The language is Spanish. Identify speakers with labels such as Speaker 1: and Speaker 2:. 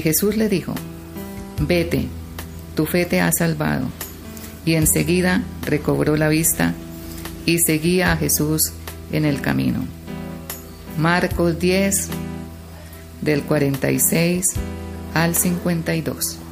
Speaker 1: Jesús le dijo: vete, tu fe te ha salvado. Y enseguida recobró la vista y seguía a Jesús en el camino. Marcos 10, del 46 al 52.